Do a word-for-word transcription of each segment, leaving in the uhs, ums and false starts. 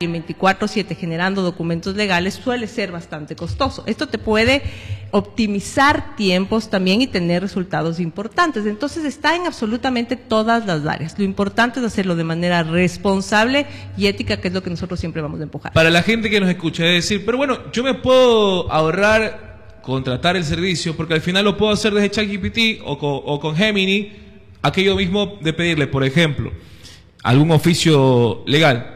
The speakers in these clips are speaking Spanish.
veinticuatro siete generando documentos legales suele ser bastante costoso. Esto te puede optimizar tiempos también y tener resultados importantes. Entonces está en absolutamente todas las áreas. Lo importante es hacerlo de manera responsable y ética, que es lo que nosotros siempre vamos a empujar. Para la gente que nos escucha, es decir, pero bueno, yo me puedo ahorrar contratar el servicio porque al final lo puedo hacer desde ChatGPT o con, o con Gemini, aquello mismo de pedirle, por ejemplo, algún oficio legal.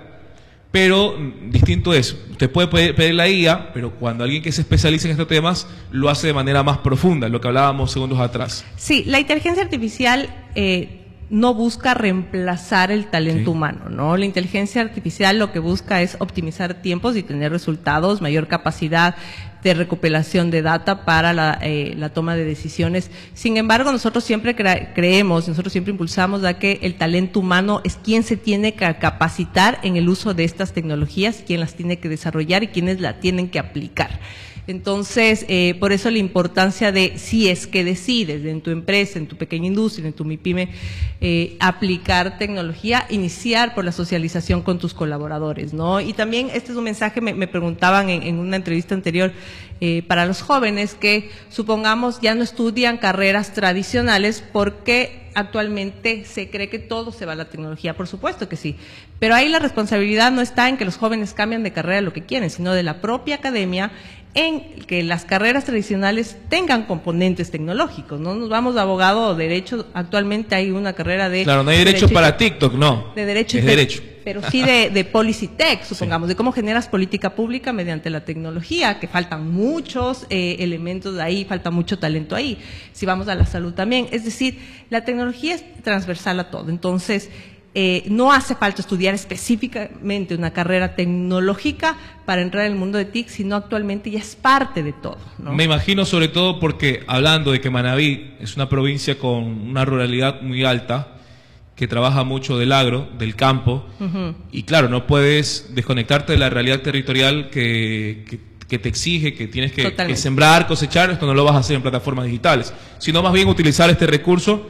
Pero distinto es, usted puede pedir la I A, pero cuando alguien que se especializa en estos temas lo hace de manera más profunda, lo que hablábamos segundos atrás. Sí, la inteligencia artificial eh, no busca reemplazar el talento sí. humano, ¿no? La inteligencia artificial lo que busca es optimizar tiempos y tener resultados, mayor capacidad de recopilación de data para la, eh, la toma de decisiones. Sin embargo, nosotros siempre cre creemos, nosotros siempre impulsamos a que el talento humano es quien se tiene que capacitar en el uso de estas tecnologías, quien las tiene que desarrollar y quienes la tienen que aplicar. Entonces, eh, por eso la importancia de, si es que decides en tu empresa, en tu pequeña industria, en tu MIPYME, eh, aplicar tecnología, iniciar por la socialización con tus colaboradores, ¿no? Y también, este es un mensaje, me, me preguntaban en, en una entrevista anterior, eh, para los jóvenes que, supongamos, ya no estudian carreras tradicionales porque actualmente se cree que todo se va a la tecnología. Por supuesto que sí, pero ahí la responsabilidad no está en que los jóvenes cambien de carrera lo que quieren, sino de la propia academia, en que las carreras tradicionales tengan componentes tecnológicos. No nos vamos de abogado o derecho, actualmente hay una carrera de... Claro, no hay derecho, derecho para TikTok, no. De derecho. Es y derecho. Pero sí de, de policy tech, supongamos, sí. de cómo generas política pública mediante la tecnología, que faltan muchos eh, elementos de ahí, falta mucho talento ahí. Si vamos a la salud también. Es decir, la tecnología es transversal a todo. Entonces, Eh, no hace falta estudiar específicamente una carrera tecnológica para entrar en el mundo de T I C, sino actualmente ya es parte de todo, ¿no? Me imagino, sobre todo porque hablando de que Manabí es una provincia con una ruralidad muy alta, que trabaja mucho del agro, del campo, uh-huh. y claro, no puedes desconectarte de la realidad territorial que, que, que te exige, que tienes que, que sembrar, cosechar. Esto no lo vas a hacer en plataformas digitales, sino más bien utilizar este recurso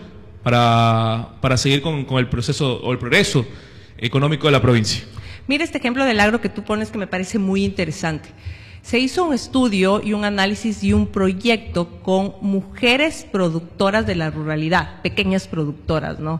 para, para seguir con, con el proceso o el progreso económico de la provincia. Mira este ejemplo del agro que tú pones, que me parece muy interesante. Se hizo un estudio y un análisis y un proyecto con mujeres productoras de la ruralidad, pequeñas productoras, ¿no?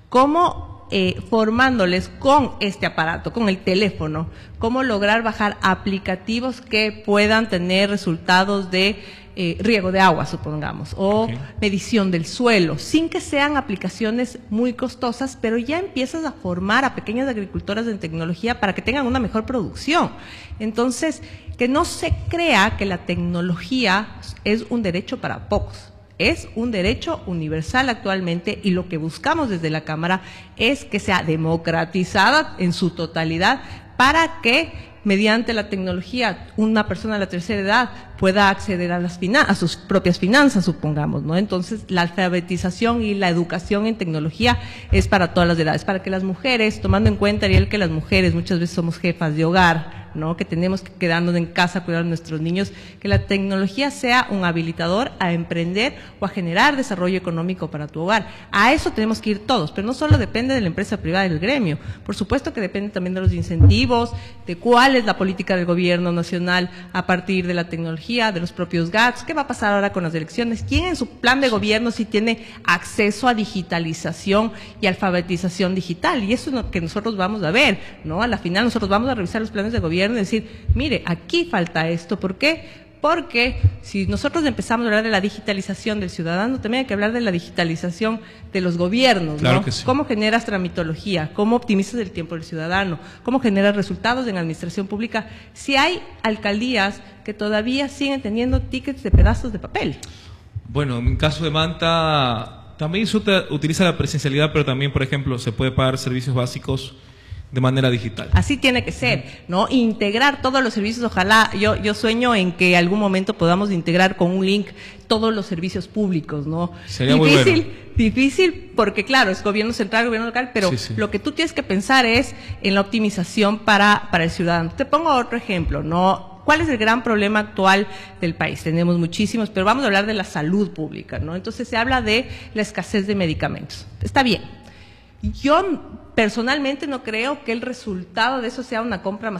Cómo eh, formándoles con este aparato, con el teléfono, cómo lograr bajar aplicativos que puedan tener resultados de Eh, riego de agua, supongamos, o okay. medición del suelo, sin que sean aplicaciones muy costosas, pero ya empiezas a formar a pequeñas agricultoras en tecnología para que tengan una mejor producción. Entonces, que no se crea que la tecnología es un derecho para pocos. Es un derecho universal actualmente, y lo que buscamos desde la Cámara es que sea democratizada en su totalidad para que mediante la tecnología una persona de la tercera edad pueda acceder a las finan- a sus propias finanzas, supongamos, ¿no? Entonces, la alfabetización y la educación en tecnología es para todas las edades, para que las mujeres, tomando en cuenta, Ariel, que las mujeres muchas veces somos jefas de hogar, ¿no? Que tenemos que quedarnos en casa, cuidar a nuestros niños, que la tecnología sea un habilitador a emprender o a generar desarrollo económico para tu hogar. A eso tenemos que ir todos, pero no solo depende de la empresa privada y del gremio, por supuesto que depende también de los incentivos, de cuál es la política del gobierno nacional a partir de la tecnología, de los propios gatos. ¿Qué va a pasar ahora con las elecciones? ¿Quién en su plan de gobierno sí tiene acceso a digitalización y alfabetización digital? Y eso es lo que nosotros vamos a ver, ¿no? A la final nosotros vamos a revisar los planes de gobierno y decir, mire, aquí falta esto. ¿Por qué? Porque si nosotros empezamos a hablar de la digitalización del ciudadano, también hay que hablar de la digitalización de los gobiernos, ¿no? Claro que sí. ¿Cómo generas tramitología? ¿Cómo optimizas el tiempo del ciudadano? ¿Cómo generas resultados en administración pública? Si hay alcaldías que todavía siguen teniendo tickets de pedazos de papel. Bueno, en caso de Manta también se utiliza la presencialidad, pero también, por ejemplo, se puede pagar servicios básicos de manera digital. Así tiene que ser, ¿no? Integrar todos los servicios. Ojalá, yo yo sueño en que algún momento podamos integrar con un link todos los servicios públicos, ¿no? Sería difícil, muy bueno. Difícil porque, claro, es gobierno central, gobierno local, pero sí, sí. Lo que tú tienes que pensar es en la optimización para, para el ciudadano. Te pongo otro ejemplo, ¿no? ¿Cuál es el gran problema actual del país? Tenemos muchísimos, pero vamos a hablar de la salud pública, ¿no? Entonces se habla de la escasez de medicamentos. Está bien. Yo personalmente no creo que el resultado de eso sea una compra